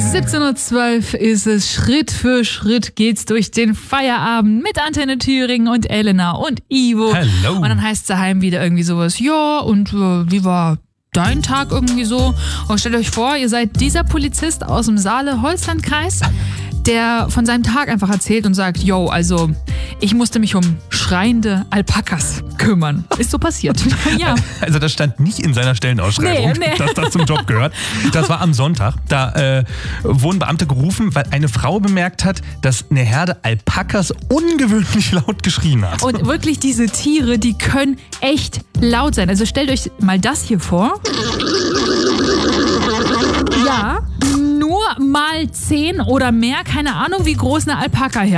17:12 ist es. Schritt für Schritt geht's durch den Feierabend mit Antenne Thüringen und Elena und Ivo. Hallo. Und dann heißt es daheim wieder irgendwie sowas, ja, und wie war dein Tag irgendwie so? Und stellt euch vor, ihr seid dieser Polizist aus dem Saale-Holstein-Kreis, der von seinem Tag einfach erzählt und sagt, yo, also ich musste mich um schreiende Alpakas kümmern. Ist so passiert. Ja. Also das stand nicht in seiner Stellenausschreibung, Nee. dass das zum Job gehört. Das war am Sonntag. Da wurden Beamte gerufen, weil eine Frau bemerkt hat, dass eine Herde Alpakas ungewöhnlich laut geschrien hat. Und wirklich diese Tiere, die können echt laut sein. Also stellt euch mal das hier vor. Ja, nur mal 10 oder mehr, keine Ahnung, wie groß eine Alpaka hier